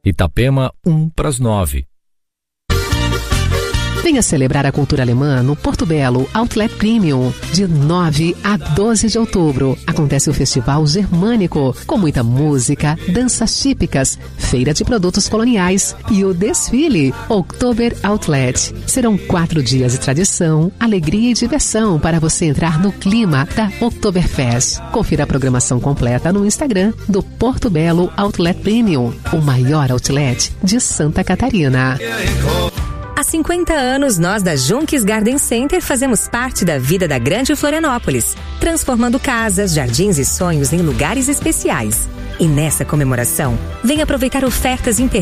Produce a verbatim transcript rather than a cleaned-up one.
Itapema, um para as nove. Venha celebrar a cultura alemã no Porto Belo Outlet Premium. De nove a doze de outubro, acontece o Festival Germânico, com muita música, danças típicas, feira de produtos coloniais e o desfile Oktober Outlet. Serão quatro dias de tradição, alegria e diversão para você entrar no clima da Oktoberfest. Confira a programação completa no Instagram do Porto Belo Outlet Premium, o maior outlet de Santa Catarina. Há cinquenta anos, nós da Junques Garden Center fazemos parte da vida da Grande Florianópolis, transformando casas, jardins e sonhos em lugares especiais. E nessa comemoração, venha aproveitar ofertas imperdíveis